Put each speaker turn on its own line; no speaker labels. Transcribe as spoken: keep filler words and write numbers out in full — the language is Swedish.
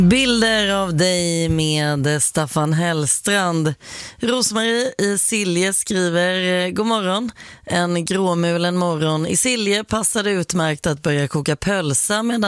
Bilder av dig med Staffan Hellstrand. Rosmarie i Silje skriver: God morgon. En gråmulen morgon i Silje passade utmärkt att börja koka pölsa medan